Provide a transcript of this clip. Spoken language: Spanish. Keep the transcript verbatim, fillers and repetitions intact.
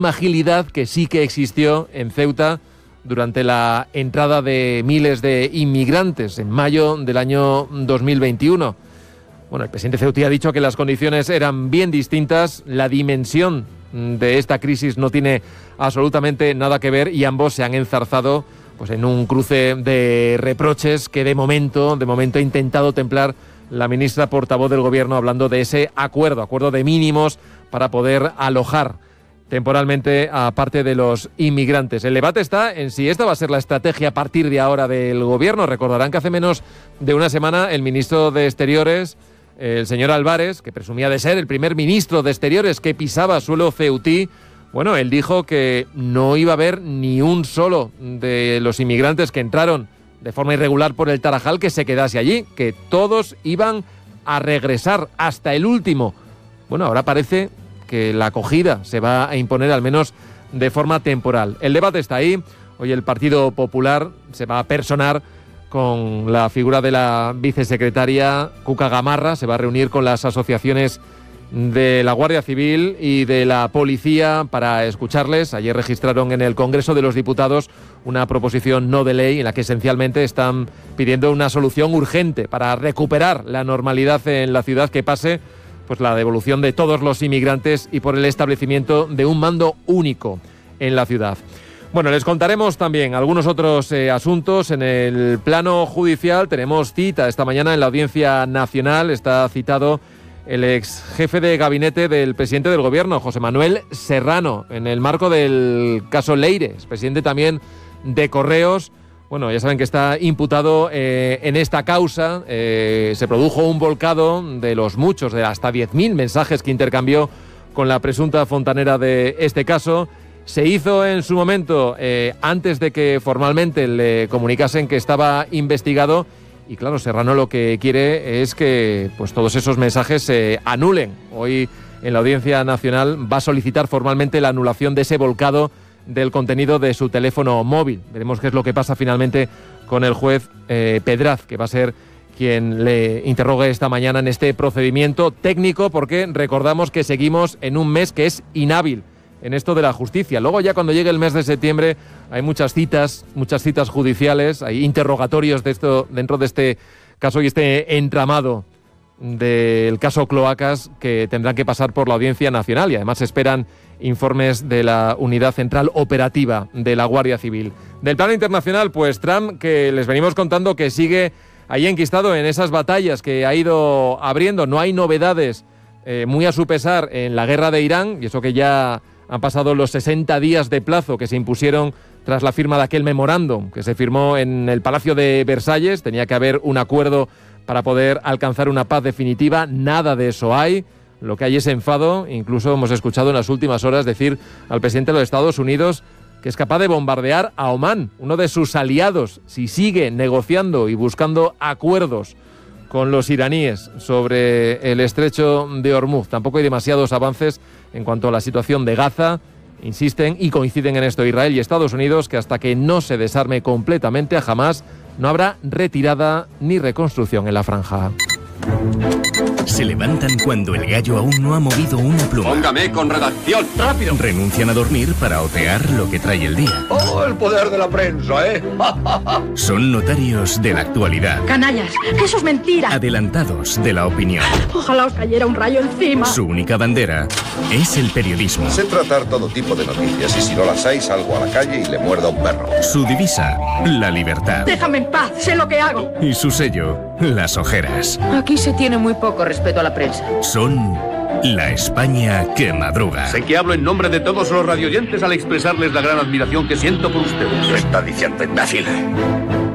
agilidad que sí que existió en Ceuta durante la entrada de miles de inmigrantes en mayo del año dos mil veintiuno. Bueno, el presidente ceutí ha dicho que las condiciones eran bien distintas, la dimensión de esta crisis no tiene absolutamente nada que ver y ambos se han enzarzado pues en un cruce de reproches que de momento, de momento ha intentado templar la ministra portavoz del Gobierno hablando de ese acuerdo, acuerdo de mínimos para poder alojar temporalmente a parte de los inmigrantes. El debate está en si esta va a ser la estrategia a partir de ahora del Gobierno. Recordarán que hace menos de una semana el ministro de Exteriores, el señor Álvarez, que presumía de ser el primer ministro de Exteriores que pisaba suelo ceutí, bueno, él dijo que no iba a haber ni un solo de los inmigrantes que entraron de forma irregular por el Tarajal que se quedase allí, que todos iban a regresar hasta el último. Bueno, ahora parece que la acogida se va a imponer al menos de forma temporal. El debate está ahí. Hoy el Partido Popular se va a personar con la figura de la vicesecretaria Cuca Gamarra, se va a reunir con las asociaciones de la Guardia Civil y de la Policía para escucharles. Ayer registraron en el Congreso de los Diputados una proposición no de ley en la que esencialmente están pidiendo una solución urgente para recuperar la normalidad en la ciudad, que pase pues la devolución de todos los inmigrantes y por el establecimiento de un mando único en la ciudad. Bueno, les contaremos también algunos otros eh, asuntos. En el plano judicial tenemos cita esta mañana en la Audiencia Nacional. Está citado el ex jefe de gabinete del presidente del Gobierno, José Manuel Serrano, en el marco del caso Leires, presidente también de Correos. Bueno, ya saben que está imputado eh, en esta causa. Eh, se produjo un volcado de los muchos, de hasta diez mil mensajes que intercambió con la presunta fontanera de este caso. Se hizo en su momento, eh, antes de que formalmente le comunicasen que estaba investigado. Y claro, Serrano lo que quiere es que pues, todos esos mensajes se anulen. Hoy en la Audiencia Nacional va a solicitar formalmente la anulación de ese volcado del contenido de su teléfono móvil. Veremos qué es lo que pasa finalmente con el juez eh, Pedraz, que va a ser quien le interrogue esta mañana en este procedimiento técnico, porque recordamos que seguimos en un mes que es inhábil en esto de la justicia. Luego ya cuando llegue el mes de septiembre hay muchas citas, muchas citas judiciales, hay interrogatorios de esto dentro de este caso y este entramado del caso Cloacas que tendrán que pasar por la Audiencia Nacional, y además se esperan informes de la Unidad Central Operativa de la Guardia Civil. Del plano internacional, pues Trump, que les venimos contando que sigue ahí enquistado en esas batallas que ha ido abriendo. No hay novedades, eh, muy a su pesar, en la guerra de Irán, y eso que ya han pasado los sesenta días de plazo que se impusieron tras la firma de aquel memorándum que se firmó en el Palacio de Versalles. Tenía que haber un acuerdo para poder alcanzar una paz definitiva. Nada de eso hay. Lo que hay es enfado. Incluso hemos escuchado en las últimas horas decir al presidente de los Estados Unidos que es capaz de bombardear a Omán, uno de sus aliados, si sigue negociando y buscando acuerdos con los iraníes sobre el estrecho de Hormuz. Tampoco hay demasiados avances en cuanto a la situación de Gaza. Insisten y coinciden en esto Israel y Estados Unidos, que hasta que no se desarme completamente a Hamás, no habrá retirada ni reconstrucción en la franja. Se levantan cuando el gallo aún no ha movido una pluma. Póngame con redacción, rápido. Renuncian a dormir para otear lo que trae el día. ¡Oh, el poder de la prensa, eh! Son notarios de la actualidad. Canallas, eso es mentira. Adelantados de la opinión. Ojalá os cayera un rayo encima. Su única bandera es el periodismo. Sé tratar todo tipo de noticias y si no las hay salgo a la calle y le muerdo a un perro. Su divisa, la libertad. Déjame en paz, sé lo que hago. Y su sello, las ojeras. Aquí se tiene muy poco respeto a la prensa. Son la España que madruga. Sé que hablo en nombre de todos los radioyentes al expresarles la gran admiración que siento por usted. ¿Qué está diciendo, imbécil?